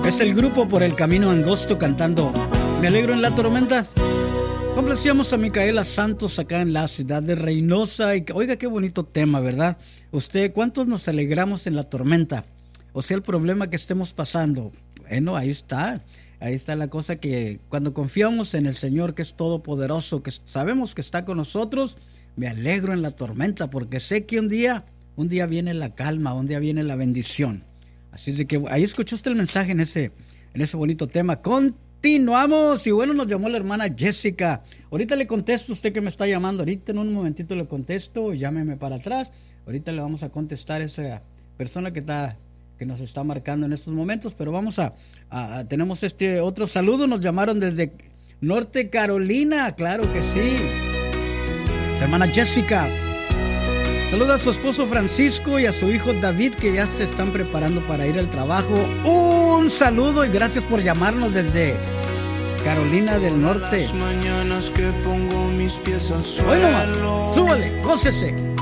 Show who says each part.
Speaker 1: Es el grupo Por el Camino Angosto cantando Me alegro en la tormenta. Complacíamos a Micaela Santos acá en la ciudad de Reynosa. Y oiga, qué bonito tema, ¿verdad? Usted, ¿cuántos nos alegramos en la tormenta? O sea, el problema que estemos pasando. Bueno, ahí está la cosa, que cuando confiamos en el Señor, que es todopoderoso, que sabemos que está con nosotros, me alegro en la tormenta, porque sé que un día viene la calma, un día viene la bendición. Así es de que ahí escuchó usted el mensaje en ese bonito tema. Continuamos. Y bueno, nos llamó la hermana Jessica. Ahorita le contesto, usted que me está llamando. Ahorita en un momentito le contesto. Llámeme para atrás. Ahorita le vamos a contestar a esa persona que nos está marcando en estos momentos. Pero tenemos este otro saludo. Nos llamaron desde Norte Carolina. Claro que sí. La hermana Jessica. Saluda a su esposo Francisco y a su hijo David, que ya se están preparando para ir al trabajo. Un saludo y gracias por llamarnos desde Carolina del Norte.
Speaker 2: Las mañanas que pongo mis pies al suelo.
Speaker 1: Hoy nomás, súbale, gócese.